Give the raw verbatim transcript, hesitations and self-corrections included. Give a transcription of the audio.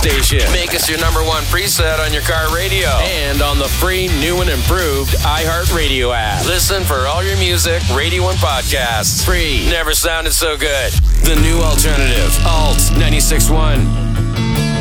station. Make us your number one preset on your car radio and on the free, new and improved iHeartRadio app. Listen for all your music, radio, and podcasts. Free. Never sounded so good. The new alternative. Alt ninety-six point one.